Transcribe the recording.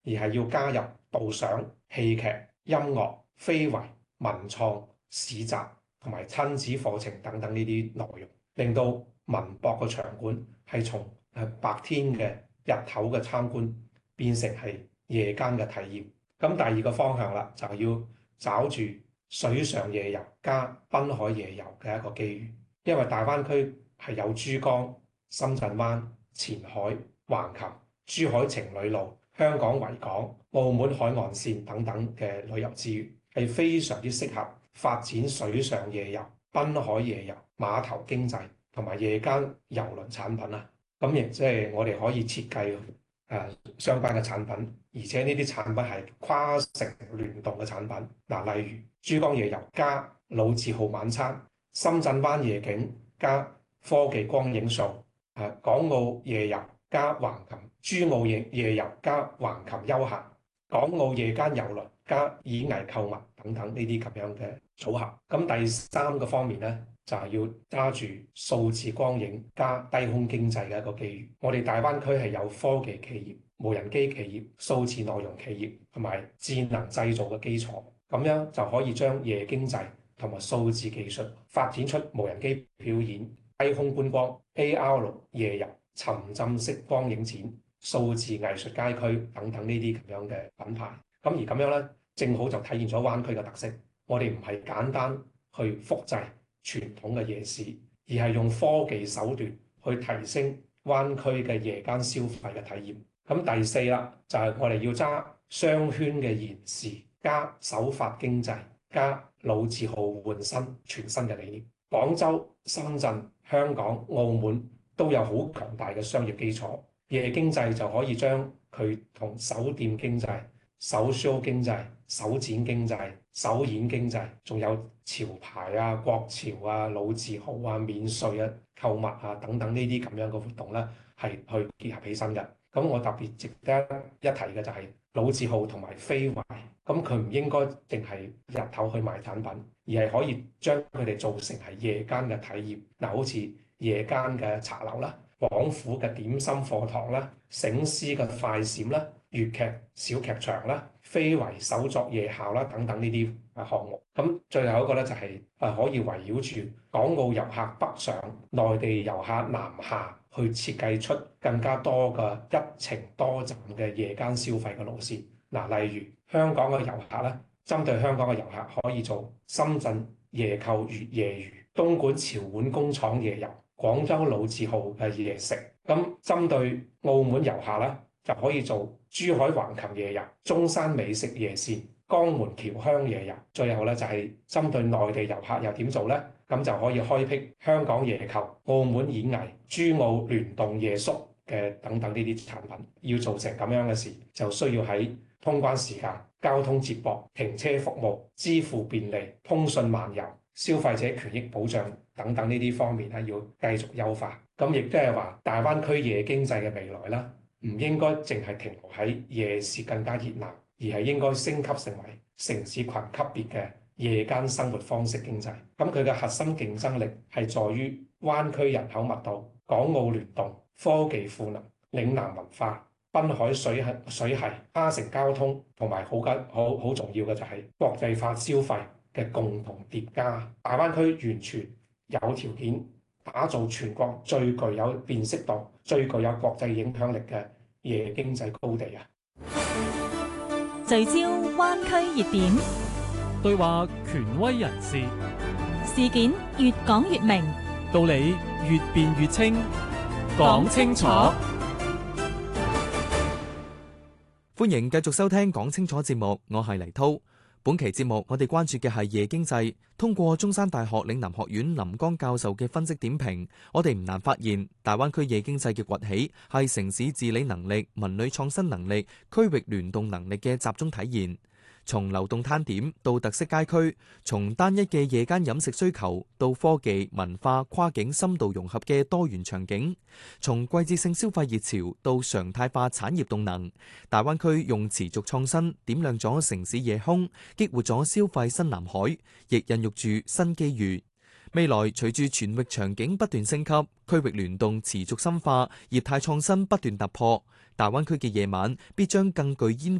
而係要加入導賞、戲劇、音樂、非遺、文創、市集同埋親子課程等等呢啲內容，令到文博嘅場館係從白天嘅日頭嘅參觀變成係夜間嘅體驗。咁第二個方向啦，就要找住水上夜遊加濱海夜遊嘅一個機遇，因為大灣區係有珠江、深圳灣、前海、橫琴、珠海情侶路、香港維港、澳門海岸線等等嘅旅遊資源，係非常之適合發展水上夜遊、濱海夜遊、碼頭經濟同埋夜間郵輪產品啊。咁亦即係我哋可以設計相關嘅產品，而且呢啲產品係跨城聯動嘅產品。嗱，例如珠江夜遊加老字號晚餐、深圳灣夜景加科技光影秀、港澳夜遊加橫琴、珠澳夜遊加橫琴休閒、港澳夜間郵輪加演藝購物等等呢啲咁樣嘅組合。咁第三個方面呢，就係要揸住數字光影加低空經濟嘅一個機遇。我哋大灣區係有科技企業、無人機企業、數字內容企業同埋智能製造嘅基礎，咁樣就可以將夜經濟同埋數字技術發展出無人機表演、低空觀光、AR 夜遊、沉浸式光影展、數字藝術街區等等呢啲咁樣嘅品牌。咁而咁樣咧，正好就體現咗灣區嘅特色。我哋唔係簡單去複製傳統嘅夜市，而係用科技手段去提升灣區嘅夜間消費嘅體驗。咁第四啦，就係我哋要揸商圈嘅延時加手法經濟加老字號換新全新嘅理念。廣州、深圳、香港、澳門都有好強大嘅商業基礎，夜經濟就可以將佢同酒店經濟、首 show 經濟、首展經濟、首演經濟，仲有潮牌啊、國潮啊、老字號啊、免稅啊、購物啊等等呢啲咁樣嘅活動咧，係去結合起身嘅。咁我特別值得一提嘅就係老字號同埋非遺，咁佢唔應該淨係日頭去賣產品，而係可以將佢哋做成係夜間嘅體驗。嗱，好似夜間嘅茶樓啦、廣府嘅點心課堂啦、醒獅嘅快閃啦、粵劇小劇場啦、非遺手作夜校啦等等呢啲項目。咁最後一個咧就係可以圍繞住港澳遊客北上、內地遊客南下，去設計出更加多嘅一程多站嘅夜間消費嘅路線。嗱，例如香港嘅遊客咧，針對香港嘅遊客可以做深圳夜購粵夜娛、東莞潮碗工廠夜遊、廣州老字號嘅夜食。咁針對澳門遊客咧，就可以做珠海橫琴夜遊、中山美食夜線、江門僑鄉夜遊。最後咧就係針對內地遊客又點做呢？咁就可以開闢香港夜購、澳門演藝、珠澳聯動夜宿嘅等等呢啲產品。要做成咁樣嘅事，就需要喺通關時間、交通接駁、停車服務、支付便利、通訊漫遊、消費者權益保障等等呢啲方面咧，要繼續優化。咁亦都係話，大灣區夜經濟嘅未來啦，唔應該淨係停留喺夜市更加熱鬧，而係應該升級成為城市群級別嘅夜間生活方式經濟。咁佢嘅核心競爭力係在於灣區人口密度、港澳聯動、科技賦能、嶺南文化、濱海水系、跨城交通，同埋好重要嘅就係國際化消費嘅共同疊加。大灣區完全有條件打造全國最具有辨識度、最具有國際影響力嘅夜經濟高地啊！ 聚焦灣區熱點， 對話權威人士， 事件越講越明， 道理越辯越清，講清楚。 歡迎繼續收聽講清楚節目，我係黎濤。本期節目我哋關注嘅係夜經濟。通過中山大學嶺南學院林江教授嘅分析點評，我哋唔難發現大灣區夜經濟嘅崛起係城市治理能力、文旅創新能力、區域聯動能力嘅集中體現。從流動攤點到特色街區，從單一嘅夜間飲食需求到科技、文化、跨境深度融合嘅多元場景，從季節性消費熱潮到常態化產業動能，大灣區用持續創新點亮咗城市夜空，激活咗消費新藍海，亦孕育住新機遇。 未來隨住全域場景不斷升級，區域聯動持續深化，業態創新不斷突破，大灣區嘅夜晚必將更具煙